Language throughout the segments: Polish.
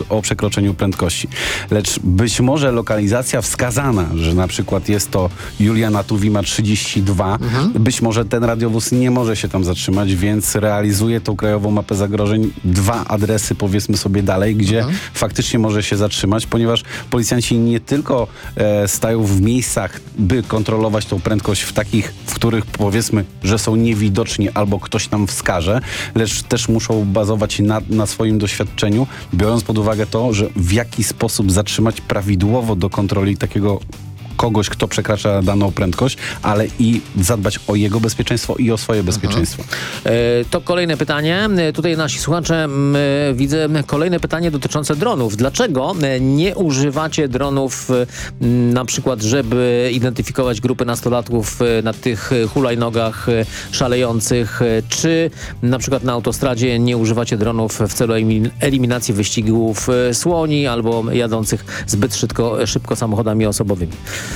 o przekroczeniu prędkości. Lecz być może lokalizacja wskazana, że na przykład jest to Juliana Tuwima 32, być może ten radiowóz nie może się tam zatrzymać, więc realizuje tą krajową mapę zagrożeń 2 adresy, powiedzmy sobie dalej, gdzie faktycznie może się zatrzymać, ponieważ policjanci nie tylko stają w miejscach, by kontrolować tą prędkość w takich, w których powiedzmy, że są niewidoczni albo ktoś nam wskaże, lecz też muszą bazować na swoim doświadczeniu, biorąc pod uwagę to, że w jaki sposób zatrzymać prawidłowo do kontroli takiego kogoś, kto przekracza daną prędkość, ale i zadbać o jego bezpieczeństwo i o swoje bezpieczeństwo. To kolejne pytanie. Tutaj nasi słuchacze, widzę kolejne pytanie dotyczące dronów. Dlaczego nie używacie dronów na przykład, żeby identyfikować grupy nastolatków na tych hulajnogach szalejących, czy na przykład na autostradzie nie używacie dronów w celu eliminacji wyścigów słoni albo jadących zbyt szybko samochodami osobowymi?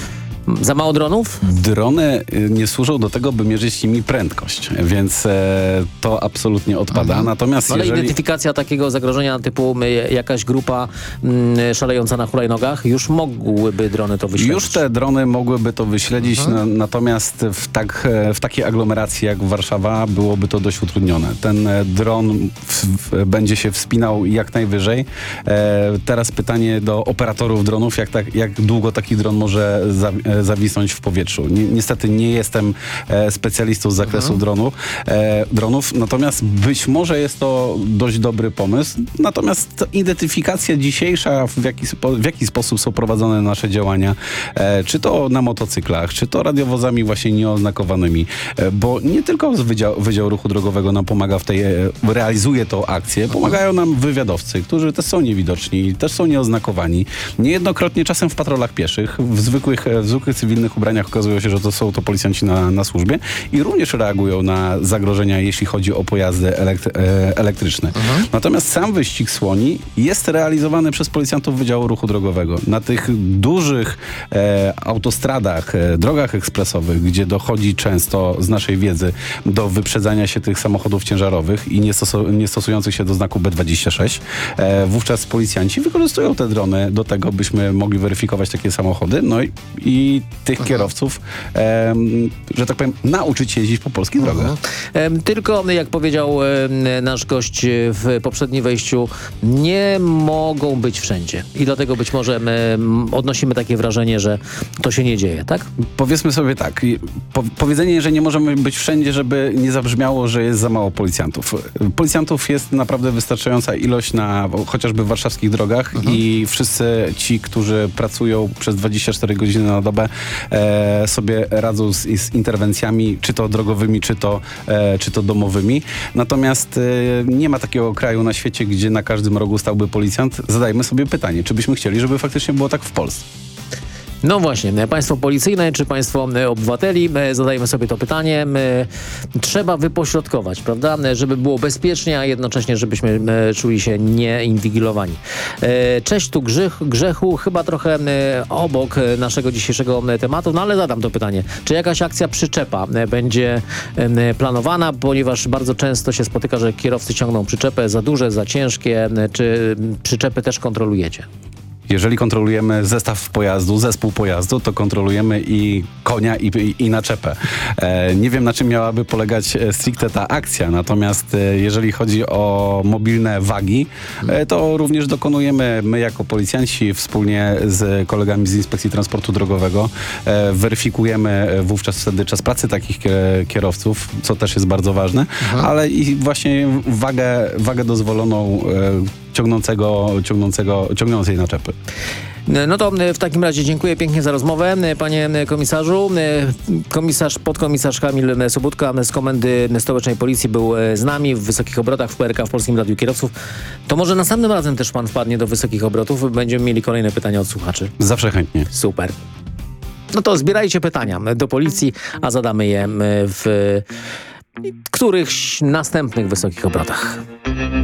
Za mało dronów? Drony nie służą do tego, by mierzyć nimi prędkość, więc to absolutnie odpada. Natomiast Ale identyfikacja takiego zagrożenia typu jakaś grupa szalejąca na hulajnogach, już mogłyby drony to wyśledzić? Już te drony mogłyby to wyśledzić, natomiast w takiej aglomeracji jak Warszawa byłoby to dość utrudnione. Ten dron będzie się wspinał jak najwyżej. Teraz pytanie do operatorów dronów, jak długo taki dron może zawisnąć w powietrzu. Niestety nie jestem specjalistą z zakresu dronów, natomiast być może jest to dość dobry pomysł. Natomiast identyfikacja dzisiejsza, w jaki sposób są prowadzone nasze działania, czy to na motocyklach, czy to radiowozami właśnie nieoznakowanymi, bo nie tylko Wydział Ruchu Drogowego nam pomaga realizuje tą akcję, pomagają nam wywiadowcy, którzy też są niewidoczni, też są nieoznakowani. Niejednokrotnie czasem w patrolach pieszych, w zwykłych cywilnych ubraniach okazują się, że to są to policjanci na służbie i również reagują na zagrożenia, jeśli chodzi o pojazdy elektryczne. Natomiast sam wyścig słoni jest realizowany przez policjantów Wydziału Ruchu Drogowego. Na tych dużych autostradach, drogach ekspresowych, gdzie dochodzi często, z naszej wiedzy, do wyprzedzania się tych samochodów ciężarowych i nie stosujących się do znaku B26, wówczas policjanci wykorzystują te drony do tego, byśmy mogli weryfikować takie samochody, no i tych kierowców, że tak powiem, nauczyć jeździć po polskich drogach. Tylko, jak powiedział nasz gość w poprzednim wejściu, nie mogą być wszędzie. I dlatego być może odnosimy takie wrażenie, że to się nie dzieje, tak? Powiedzmy sobie tak. Powiedzenie, że nie możemy być wszędzie, żeby nie zabrzmiało, że jest za mało policjantów. Policjantów jest naprawdę wystarczająca ilość na chociażby warszawskich drogach i wszyscy ci, którzy pracują przez 24 godziny na dobę, sobie radzą z interwencjami, czy to drogowymi, czy to domowymi. Natomiast nie ma takiego kraju na świecie, gdzie na każdym rogu stałby policjant. Zadajmy sobie pytanie, czy byśmy chcieli, żeby faktycznie było tak w Polsce? No właśnie, państwo policyjne czy państwo obywateli, zadajmy sobie to pytanie. Trzeba wypośrodkować, prawda? Żeby było bezpiecznie, a jednocześnie żebyśmy czuli się nieinwigilowani. Cześć tu grzechu, chyba trochę obok naszego dzisiejszego tematu, no ale zadam to pytanie. Czy jakaś akcja przyczepa będzie planowana? Ponieważ bardzo często się spotyka, że kierowcy ciągną przyczepę za duże, za ciężkie. Czy przyczepy też kontrolujecie? Jeżeli kontrolujemy zespół pojazdu, to kontrolujemy i konia, i naczepę. Nie wiem, na czym miałaby polegać stricte ta akcja, natomiast jeżeli chodzi o mobilne wagi, to również dokonujemy my jako policjanci wspólnie z kolegami z Inspekcji Transportu Drogowego. Weryfikujemy wówczas wtedy czas pracy takich kierowców, co też jest bardzo ważne, ale i właśnie wagę dozwoloną ciągnącej naczepy. No to w takim razie dziękuję pięknie za rozmowę, panie komisarzu. Podkomisarz Kamil Sobutka z Komendy Stołecznej Policji był z nami w Wysokich Obrotach w PRK, w Polskim Radiu Kierowców. To może następnym razem też pan wpadnie do Wysokich Obrotów. Będziemy mieli kolejne pytania od słuchaczy. Zawsze chętnie. Super. No to zbierajcie pytania do policji, a zadamy je w którychś następnych Wysokich Obrotach.